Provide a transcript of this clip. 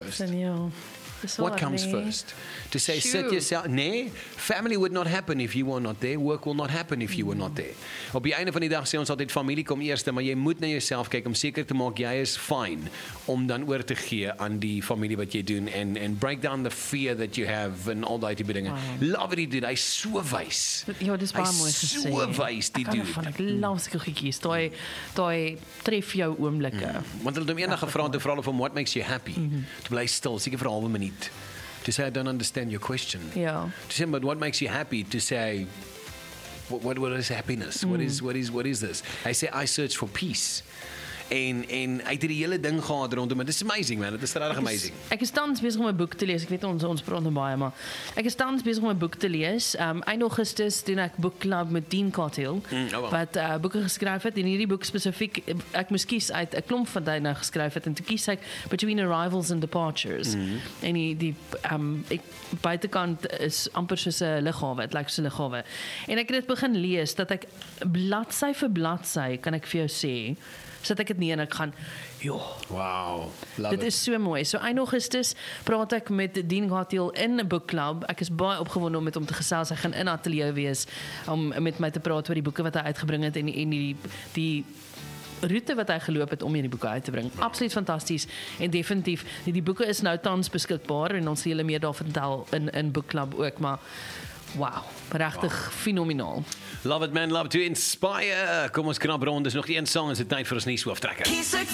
first? Dis What waar, comes nee. first? To say, sit Sjoe. yourself. Nee, family would not happen if you were not there. Work will not happen if you were not there. Op die einde van die dag sê ons altyd familie kom eerste, maar jy moet na jouself kyk om seker te maak jy is fine om dan oor te gee aan die familie wat jy doen and break down the fear that you have and all daai tipe dinge. Love what he did. Hy's so wys. Ja, dis baie mooi Hy's gesê. so wys die Ek hou dude. daarvan, ek love sulke goedjies. Daai tref jou oomblikke. Want hulle het hom eendag gevra te vra of what makes you happy. Toe bly hy stil, seker vir 'n halwe minuut. To say I don't understand your question. Ja. To say, but what makes you happy? To say, what is happiness? What is this? I say, I search for peace. En hy het die hele ding gehad rondom, maar dis amazing man, dit is regtig amazing. Ek is tans besig om 'n boek te lees. Ek weet ons praat nou baie, maar ek is tans besig om 'n boek te lees. Eind Augustus doen ek boek club met Dean Cartill, wat boeke geskryf het. En hierdie boek spesifiek, ek moes kies uit 'n klomp van hy nou geskryf het en toe kies ek Between Arrivals and Departures. En ek buitekant is amper soos 'n lughawe, dit lyk soos 'n lughawe. En ek het dit begin lees dat ek bladsy vir bladsy kan ek vir jou sê, sit ek dit nie en ek gaan, Wow, love dit it. is so mooi. So eind Augustus praat ek met Dean Cartill in 'n boekklub. Ek is baie opgewonde om met hom te gesels. Hy gaan in ateljee wees om met my te praat oor die boeke wat hy uitgebring het en die roete wat hy geloop het om hierdie boeke uit te bring. Absoluut fantasties en definitief. Die boeke is nou tans beskikbaar en ons sal julle meer daarvan vertel in boekklub ook, maar wow, regtig fenomenaal. Love it man, love to inspire. Kom ons knap rond, dis nog die een song, is dit tyd vir ons nuushooftrekker.